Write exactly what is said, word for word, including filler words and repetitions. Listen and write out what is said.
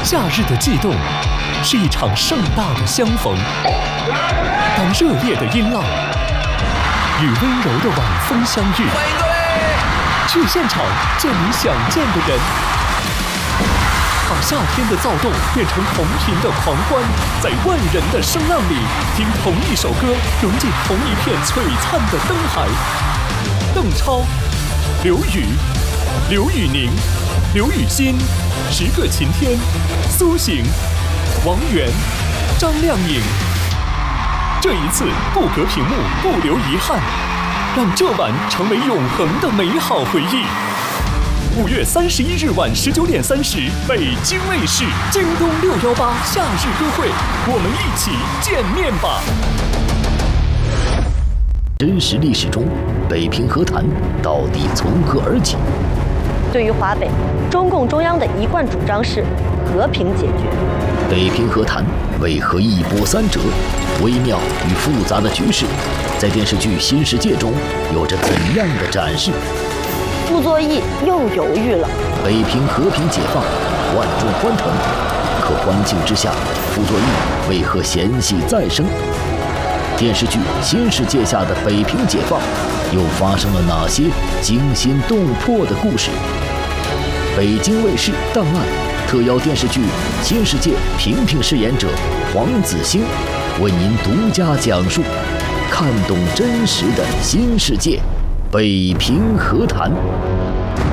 夏日的悸动是一场盛大的相逢，当热烈的音浪与温柔的晚风相遇，去现场见你想见的人，把夏天的躁动变成同频的狂欢，在万人的声浪里听同一首歌，融进同一片璀璨的灯海。邓超、刘宇、刘宇宁、刘雨欣、十个晴天、苏醒、王源、张靓颖。这一次不隔屏幕，不留遗憾，让这晚成为永恒的美好回忆。五月三十一日晚十九点三十，北京卫视京东六幺八夏日歌会，我们一起见面吧！ 真实历史中，北平和谈到底从何而起？ 对于华北，中共中央的一贯主张是和平解决。 北平和谈为何一波三折？微妙与复杂的局势，在电视剧《新世界》中有着怎样的展示？ 傅作义又犹豫了。 北平和平解放，万众欢腾，可欢庆之下，傅作义为何嫌隙再生？电视剧《新世界》下的北平解放，又发生了哪些惊心动魄的故事？北京卫视档案特邀电视剧《新世界》评评饰演者黄子星，为您独家讲述，看懂真实的新世界，北平和谈。